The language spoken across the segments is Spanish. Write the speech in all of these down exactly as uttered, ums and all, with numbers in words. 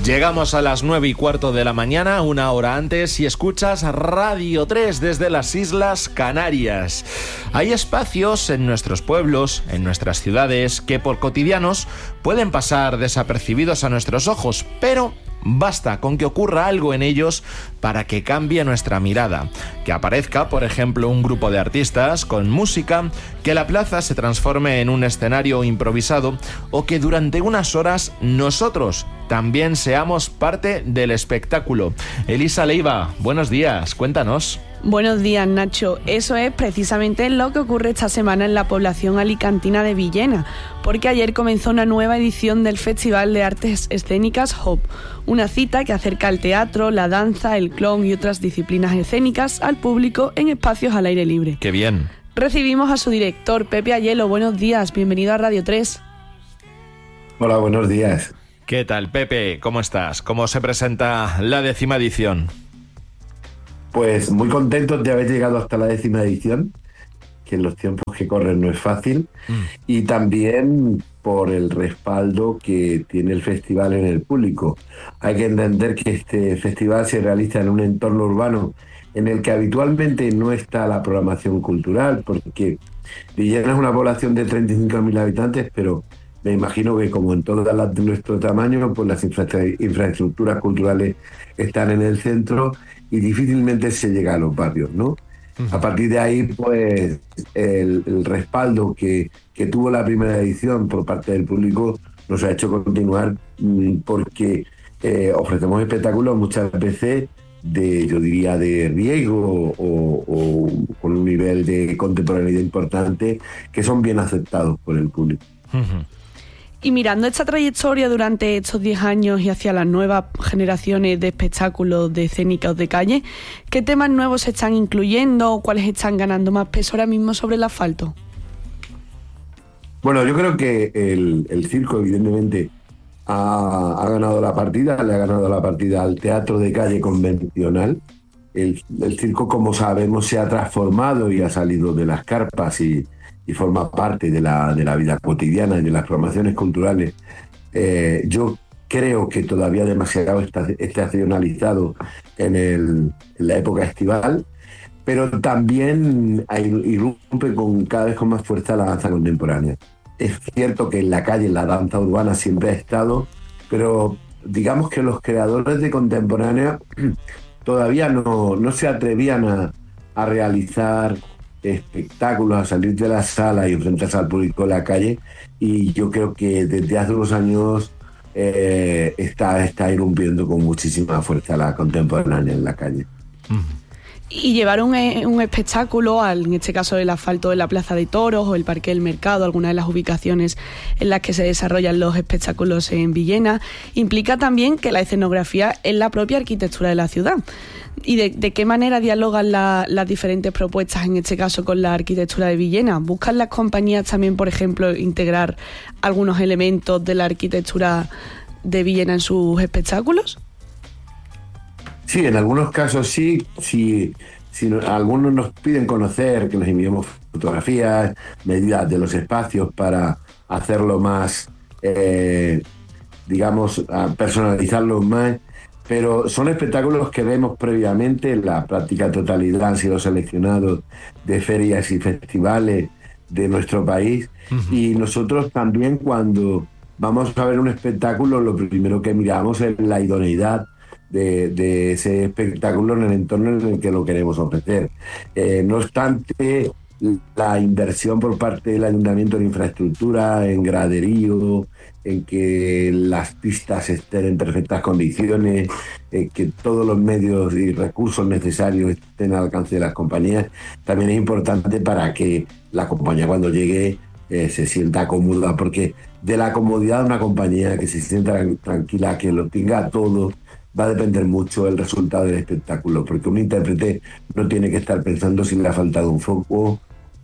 Llegamos a las nueve y cuarto de la mañana, una hora antes, y escuchas Radio tres desde las Islas Canarias. Hay espacios en nuestros pueblos, en nuestras ciudades, que por cotidianos pueden pasar desapercibidos a nuestros ojos, pero basta con que ocurra algo en ellos para que cambie nuestra mirada. Que aparezca, por ejemplo, un grupo de artistas con música, que la plaza se transforme en un escenario improvisado o que durante unas horas nosotros también seamos parte del espectáculo. Elisa Leiva, buenos días, cuéntanos. Buenos días, Nacho. Eso es precisamente lo que ocurre esta semana en la población alicantina de Villena, porque ayer comenzó una nueva edición del Festival de Artes Escénicas Hop, una cita que acerca el teatro, la danza, el clown y otras disciplinas escénicas al público en espacios al aire libre. ¡Qué bien! Recibimos a su director, Pepe Ayelo. Buenos días, bienvenido a Radio tres. Hola, buenos días. ¿Qué tal, Pepe? ¿Cómo estás? ¿Cómo se presenta la décima edición? Pues muy contentos de haber llegado hasta la décima edición, que en los tiempos que corren no es fácil, mm. y también por el respaldo que tiene el festival en el público. Hay que entender que este festival se realiza en un entorno urbano en el que habitualmente no está la programación cultural, porque Villena es una población de treinta y cinco mil habitantes, pero me imagino que como en todas las de nuestro tamaño, pues las infra- infraestructuras culturales están en el centro y difícilmente se llega a los barrios, ¿no? Uh-huh. A partir de ahí, pues, el, el respaldo que, que tuvo la primera edición por parte del público nos ha hecho continuar mmm, porque eh, ofrecemos espectáculos muchas veces de, yo diría, de riesgo o, o con un nivel de contemporaneidad importante que son bien aceptados por el público. Uh-huh. Y mirando esta trayectoria durante estos diez años y hacia las nuevas generaciones de espectáculos de escénicas de calle, ¿qué temas nuevos se están incluyendo o cuáles están ganando más peso ahora mismo sobre el asfalto? Bueno, yo creo que el, el circo evidentemente ha, ha ganado la partida, le ha ganado la partida al teatro de calle convencional. El, el circo, como sabemos, se ha transformado y ha salido de las carpas y y forma parte de la, de la vida cotidiana y de las programaciones culturales. Eh, yo creo que todavía demasiado está estacionalizado en, el, en la época estival, pero también hay, irrumpe con, cada vez con más fuerza la danza contemporánea. Es cierto que en la calle la danza urbana siempre ha estado, pero digamos que los creadores de contemporánea todavía no, no se atrevían a, a realizar espectáculos, a salir de la sala y enfrentarse al público en la calle, y yo creo que desde hace unos años eh, está, está irrumpiendo con muchísima fuerza la contemporánea en la calle. Y llevar un, un espectáculo, al, en este caso el asfalto de la Plaza de Toros o el Parque del Mercado, alguna de las ubicaciones en las que se desarrollan los espectáculos en Villena, implica también que la escenografía es la propia arquitectura de la ciudad. ¿Y de, de qué manera dialogan la, las diferentes propuestas, en este caso con la arquitectura de Villena? ¿Buscan las compañías también, por ejemplo, integrar algunos elementos de la arquitectura de Villena en sus espectáculos? Sí, en algunos casos sí. Si, si no, algunos nos piden conocer, que les enviemos fotografías, medidas de los espacios para hacerlo más, eh, digamos, personalizarlo más. Pero son espectáculos que vemos previamente, la práctica totalidad han sido seleccionados de ferias y festivales de nuestro país. Uh-huh. Y nosotros también, cuando vamos a ver un espectáculo, lo primero que miramos es la idoneidad de, de ese espectáculo en el entorno en el que lo queremos ofrecer. Eh, no obstante, la inversión por parte del Ayuntamiento en infraestructura, en graderío, en que las pistas estén en perfectas condiciones, en que todos los medios y recursos necesarios estén al alcance de las compañías, también es importante para que la compañía, cuando llegue, eh, se sienta cómoda, porque de la comodidad de una compañía que se sienta tranquila, que lo tenga todo, va a depender mucho el resultado del espectáculo, porque un intérprete no tiene que estar pensando si le ha faltado un foco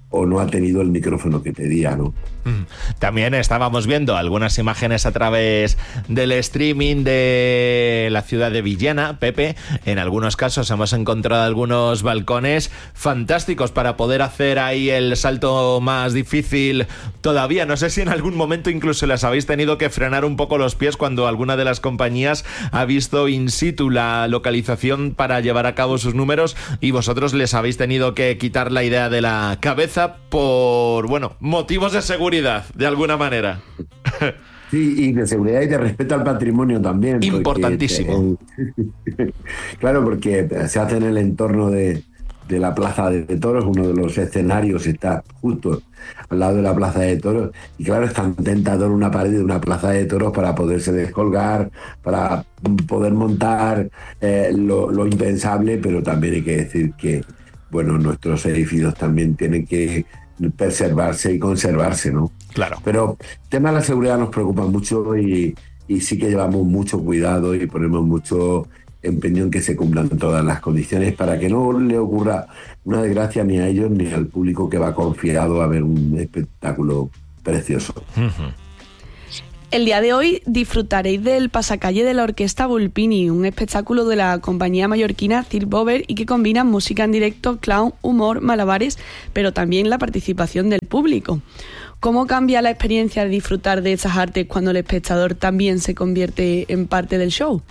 o no ha tenido el micrófono que pedía, ¿no? También estábamos viendo algunas imágenes a través del streaming de la ciudad de Villena, Pepe. En algunos casos hemos encontrado algunos balcones fantásticos para poder hacer ahí el salto más difícil todavía. No sé si en algún momento incluso les habéis tenido que frenar un poco los pies cuando alguna de las compañías ha visto in situ la localización para llevar a cabo sus números y vosotros les habéis tenido que quitar la idea de la cabeza por, bueno, motivos de seguridad. De alguna manera. Sí, y de seguridad y de respeto al patrimonio también. Importantísimo. Porque, claro, porque se hace en el entorno de, de la Plaza de Toros, uno de los escenarios está justo al lado de la Plaza de Toros, y claro, es tan tentador una pared de una Plaza de Toros para poderse descolgar, para poder montar eh, lo, lo impensable, pero también hay que decir que, bueno, nuestros edificios también tienen que preservarse y conservarse, ¿no? Claro. Pero el tema de la seguridad nos preocupa mucho y, y sí que llevamos mucho cuidado y ponemos mucho empeño en que se cumplan todas las condiciones para que no le ocurra una desgracia ni a ellos ni al público que va confiado a ver un espectáculo precioso. Uh-huh. El día de hoy disfrutaréis del pasacalle de la Orquesta Vulpini, un espectáculo de la compañía mallorquina Circ Bover y que combina música en directo, clown, humor, malabares, pero también la participación del público. ¿Cómo cambia la experiencia de disfrutar de estas artes cuando el espectador también se convierte en parte del show?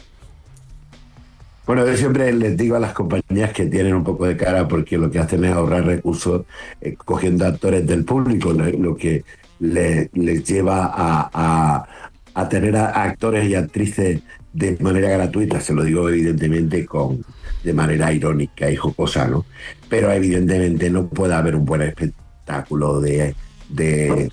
Bueno, yo siempre les digo a las compañías que tienen un poco de cara porque lo que hacen es ahorrar recursos eh, cogiendo actores del público, lo, lo que les, les lleva a, a, a tener a actores y actrices de manera gratuita. Se lo digo evidentemente con de manera irónica y jocosa, ¿no? Pero evidentemente no puede haber un buen espectáculo de, de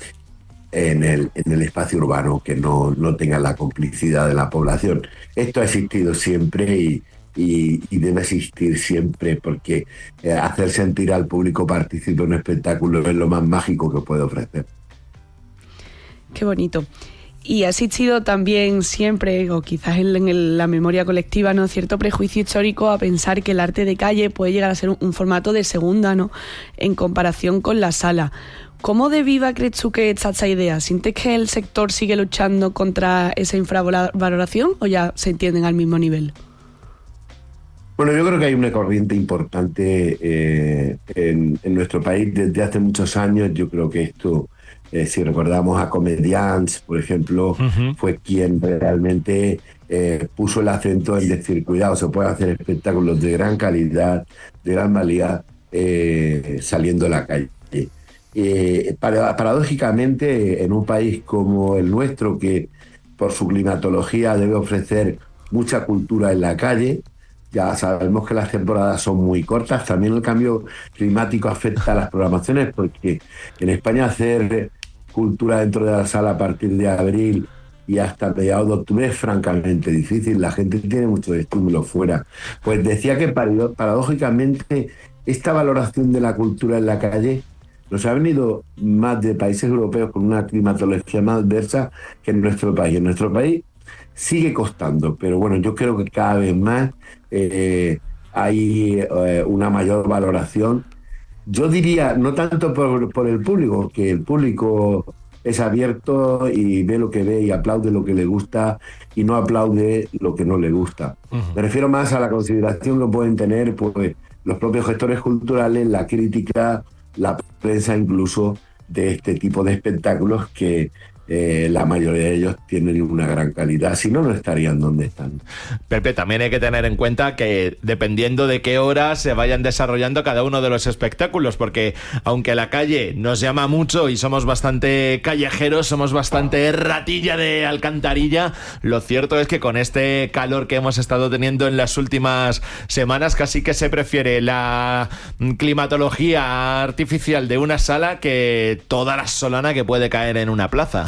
en el, en el espacio urbano que no, no tenga la complicidad de la población. Esto ha existido siempre y, y, y debe existir siempre porque eh, hacer sentir al público partícipe en un espectáculo es lo más mágico que puede ofrecer. Qué bonito. Y ha existido también siempre, o quizás en, en el, la memoria colectiva, ¿no?, cierto prejuicio histórico a pensar que el arte de calle puede llegar a ser un, un formato de segunda, ¿no?, en comparación con la sala. ¿Cómo de viva crees tú que está esta idea? ¿Sientes que el sector sigue luchando contra esa infravaloración o ya se entienden al mismo nivel? Bueno, yo creo que hay una corriente importante eh, en, en nuestro país desde hace muchos años. Yo creo que esto, eh, si recordamos a Comedians, por ejemplo, uh-huh. fue quien realmente eh, puso el acento en decir, cuidado, se pueden hacer espectáculos de gran calidad, de gran valía, eh, saliendo a la calle. Eh, para, paradójicamente, en un país como el nuestro, que por su climatología debe ofrecer mucha cultura en la calle, ya sabemos que las temporadas son muy cortas, también el cambio climático afecta a las programaciones, porque en España hacer cultura dentro de la sala a partir de abril y hasta mediados de octubre es francamente difícil, la gente tiene mucho estímulo fuera. Pues decía que paradójicamente esta valoración de la cultura en la calle nos ha venido más de países europeos con una climatología más adversa que en nuestro país. En nuestro país sigue costando, pero bueno, yo creo que cada vez más eh, hay eh, una mayor valoración. Yo diría, no tanto por, por el público, que el público es abierto y ve lo que ve y aplaude lo que le gusta y no aplaude lo que no le gusta. Uh-huh. Me refiero más a la consideración que pueden tener pues, los propios gestores culturales, la crítica, la prensa incluso, de este tipo de espectáculos que eh, la mayoría de ellos tienen una gran calidad, si no, no estarían donde están. Pepe, también hay que tener en cuenta que dependiendo de qué horas se vayan desarrollando cada uno de los espectáculos, porque aunque la calle nos llama mucho y somos bastante callejeros, somos bastante ratilla de alcantarilla, lo cierto es que con este calor que hemos estado teniendo en las últimas semanas, casi que se prefiere la climatología artificial de una sala que toda la solana que puede caer en una plaza.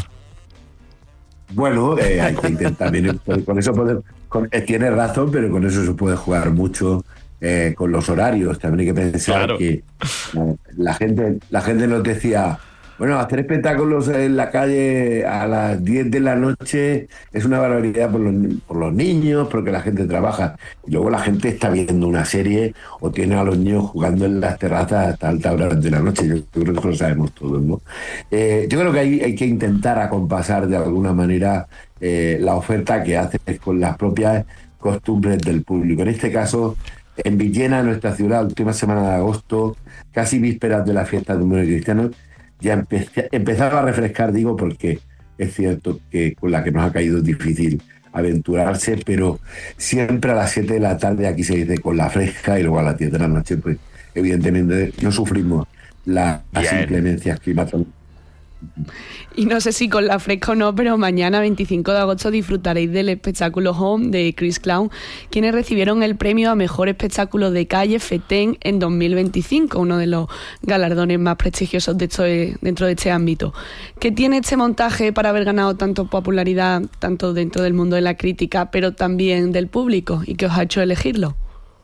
Bueno, eh, hay que intentar también, con eso poder, con, eh, tiene razón, pero con eso se puede jugar mucho eh, con los horarios. También hay que pensar claro. que eh, la gente la gente nos decía, Bueno, hacer espectáculos en la calle a las diez de la noche es una barbaridad por los, por los niños, porque la gente trabaja. Y luego la gente está viendo una serie o tiene a los niños jugando en las terrazas hasta altas horas de la noche. Yo, yo creo que eso lo sabemos todos, ¿no? Eh, yo creo que hay, hay que intentar acompasar de alguna manera eh, la oferta que haces con las propias costumbres del público. En este caso, en Villena, nuestra ciudad, última semana de agosto, casi vísperas de la fiesta de un número cristiano, ya empecé, empezaba a refrescar, digo, porque es cierto que con la que nos ha caído es difícil aventurarse, pero siempre a las siete de la tarde, aquí se dice con la fresca, y luego a las diez de la noche, pues evidentemente no sufrimos la, las inclemencias climáticas. Y no sé si con la fresca o no, pero mañana veinticinco de agosto disfrutaréis del espectáculo Home de Chris Clown, quienes recibieron el premio a Mejor Espectáculo de Calle FETEN en dos mil veinticinco, uno de los galardones más prestigiosos de esto, dentro de este ámbito. ¿Qué tiene este montaje para haber ganado tanto popularidad, tanto dentro del mundo de la crítica, pero también del público, y que os ha hecho elegirlo?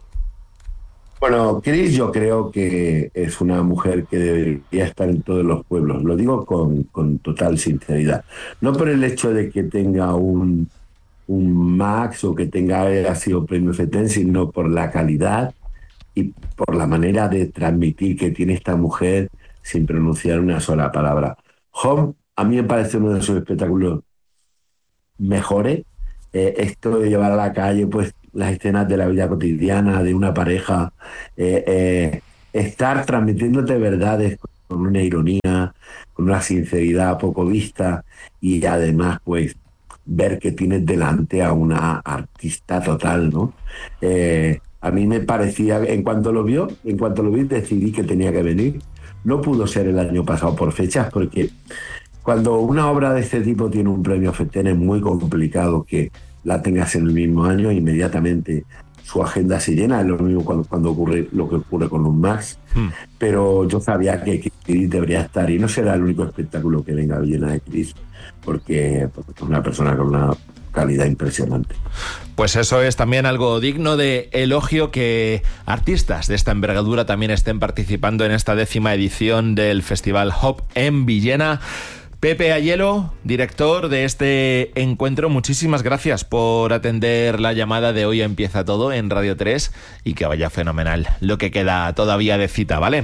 Bueno, Chris yo creo que es una mujer que debería estar en todos los pueblos. Lo digo con, con total sinceridad. No por el hecho de que tenga un, un Max o que tenga haya sido premio FETEN, sino por la calidad y por la manera de transmitir que tiene esta mujer sin pronunciar una sola palabra. Home, a mí me parece uno de sus espectáculos mejores. Eh, esto de llevar a la calle, pues, las escenas de la vida cotidiana de una pareja, eh, eh, estar transmitiéndote verdades con una ironía, con una sinceridad poco vista, y además pues ver que tienes delante a una artista total, ¿no? Eh, a mí me parecía, en cuanto lo vio, en cuanto lo vi, decidí que tenía que venir. No pudo ser el año pasado por fechas, porque cuando una obra de este tipo tiene un premio FETEN es muy complicado que la tengas en el mismo año, inmediatamente su agenda se llena. Es lo mismo cuando, cuando ocurre lo que ocurre con un Max. Hmm. Pero yo sabía que, que Chris debería estar, y no será el único espectáculo que venga a Villena de Chris, porque, porque es una persona con una calidad impresionante. Pues eso es también algo digno de elogio, que artistas de esta envergadura también estén participando en esta décima edición del Festival Hop en Villena. Pepe Ayelo, director de este encuentro, muchísimas gracias por atender la llamada de Hoy Empieza Todo en Radio tres, y que vaya fenomenal lo que queda todavía de cita, ¿vale?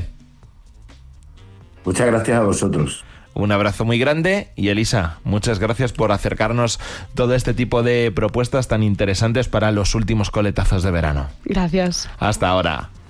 Muchas gracias a vosotros. Un abrazo muy grande, y Elisa, muchas gracias por acercarnos todo este tipo de propuestas tan interesantes para los últimos coletazos de verano. Gracias. Hasta ahora.